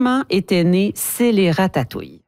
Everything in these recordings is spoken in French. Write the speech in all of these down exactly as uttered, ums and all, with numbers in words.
Comment était né Scélératatouille?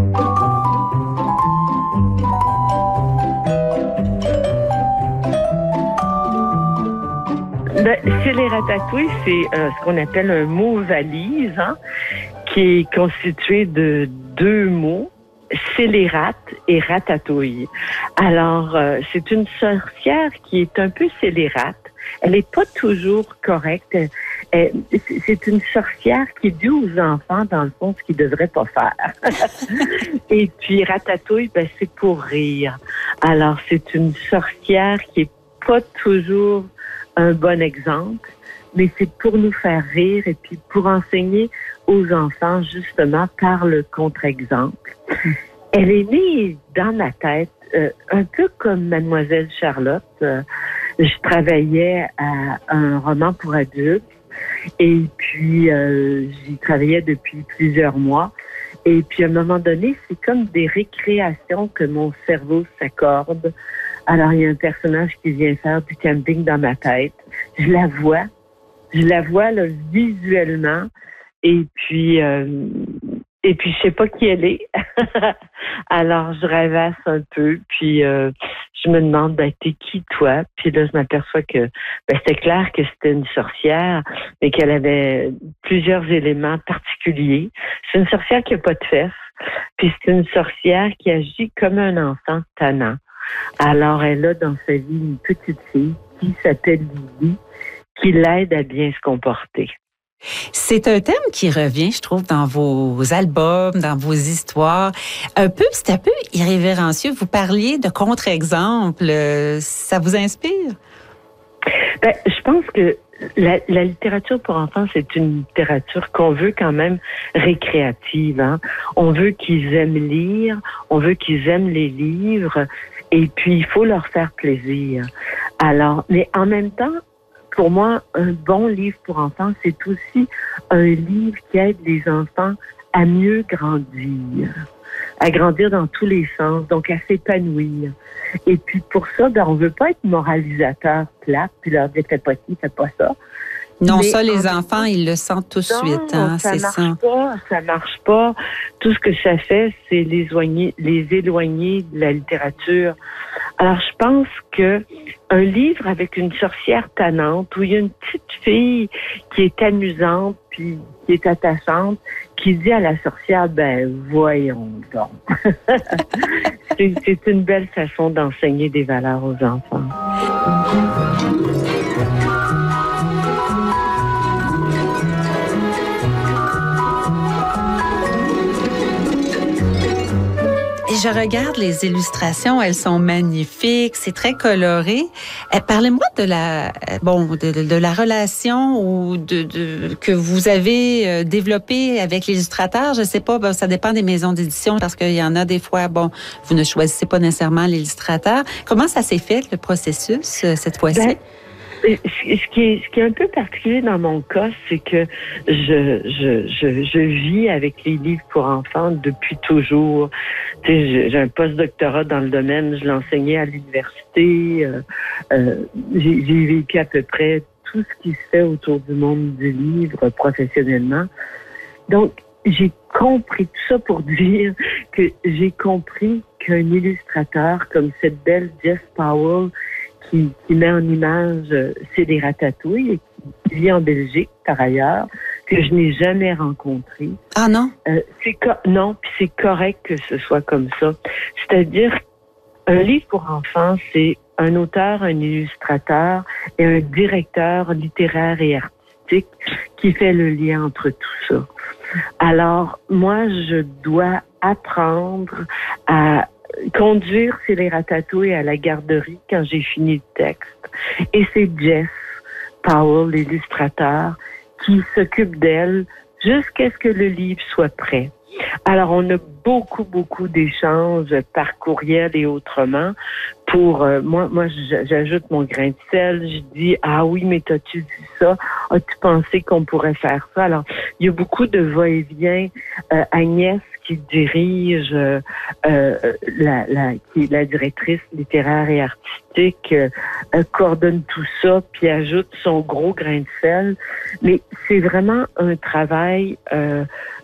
Ben, Scélératatouille, c'est euh, ce qu'on appelle un mot valise, hein, qui est constitué de deux mots, scélérate et ratatouille. Alors, euh, c'est une sorcière qui est un peu scélérate. Elle n'est pas toujours correcte. Elle, c'est une sorcière qui dit aux enfants, dans le fond, ce qu'ils ne devraient pas faire. Et puis, ratatouille, ben, c'est pour rire. Alors, c'est une sorcière qui est pas toujours un bon exemple, mais c'est pour nous faire rire et puis pour enseigner aux enfants, justement, par le contre-exemple. Elle est née dans ma tête, euh, un peu comme Mademoiselle Charlotte. Euh, je travaillais à un roman pour adultes et puis euh, j'y travaillais depuis plusieurs mois. Et puis à un moment donné, c'est comme des récréations que mon cerveau s'accorde. Alors, il y a un personnage qui vient faire du camping dans ma tête. Je la vois. Je la vois là, visuellement. Et puis, euh, et puis, je sais pas qui elle est. Alors, je rêvasse un peu. Puis, euh, je me demande, ben, t'es qui, toi? Puis là, je m'aperçois que, ben, c'était clair que c'était une sorcière, mais qu'elle avait plusieurs éléments particuliers. C'est une sorcière qui a pas de fesses. Puis, c'est une sorcière qui agit comme un enfant tannant. Alors, elle a dans sa vie une petite fille qui s'appelle Lily, qui l'aide à bien se comporter. C'est un thème qui revient, je trouve, dans vos albums, dans vos histoires. Un peu, c'est un peu irrévérencieux. Vous parliez de contre-exemples. Ça vous inspire? Ben, je pense que la, la littérature pour enfants, c'est une littérature qu'on veut quand même récréative. Hein? On veut qu'ils aiment lire, on veut qu'ils aiment les livres, et puis il faut leur faire plaisir. Alors, mais en même temps, pour moi, un bon livre pour enfants, c'est aussi un livre qui aide les enfants à mieux grandir, à grandir dans tous les sens, donc à s'épanouir. Et puis pour ça, ben, on veut pas être moralisateur plate, puis leur dire fais pas ci, fais pas ça. Non, mais ça, les en enfants, ils le sentent tout de non, suite. Hein, ça c'est marche ça. pas, ça marche pas. Tout ce que ça fait, c'est les éloigner, les éloigner de la littérature. Alors, je pense que un livre avec une sorcière tannante, où il y a une petite fille qui est amusante, puis qui est attachante, qui dit à la sorcière, ben, voyons donc. c'est, c'est une belle façon d'enseigner des valeurs aux enfants. Et je regarde les illustrations, elles sont magnifiques, c'est très coloré. Euh, parlez-moi de la, bon, de, de la relation ou de, de que vous avez euh, développée avec l'illustrateur. Je sais pas, ben, ça dépend des maisons d'édition parce qu'il y en a des fois, bon, vous ne choisissez pas nécessairement l'illustrateur. Comment ça s'est fait le processus euh, cette fois-ci? Ben, Ce qui, est, ce qui est un peu particulier dans mon cas, c'est que je, je, je, je vis avec les livres pour enfants depuis toujours. Tu sais, j'ai un post-doctorat dans le domaine, je l'enseignais à l'université. Euh, euh, j'ai, j'ai vécu à peu près tout ce qui se fait autour du monde du livre professionnellement. Donc, j'ai compris tout ça pour dire que j'ai compris qu'un illustrateur comme cette belle Jess Powell Qui, qui met en image euh, Scélératatouille et qui vit en Belgique, par ailleurs, que je n'ai jamais rencontré. Ah non? Euh, c'est co- non, puis c'est correct que ce soit comme ça. C'est-à-dire, un livre pour enfants, c'est un auteur, un illustrateur et un directeur littéraire et artistique qui fait le lien entre tout ça. Alors, moi, je dois apprendre à conduire Scélératatouille à la garderie quand j'ai fini le texte. Et c'est Jess Powell, l'illustrateur, qui s'occupe d'elle jusqu'à ce que le livre soit prêt. Alors, on a beaucoup, beaucoup d'échanges par courriel et autrement pour, euh, moi, moi, j'ajoute mon grain de sel, je dis, ah oui, mais t'as-tu dit ça? As-tu pensé qu'on pourrait faire ça? Alors, il y a beaucoup de va-et-vient. Euh, Agnès, qui dirige, euh, euh, la, la, qui est la directrice littéraire et artistique, euh, euh, coordonne tout ça, puis ajoute son gros grain de sel. Mais c'est vraiment un travail euh,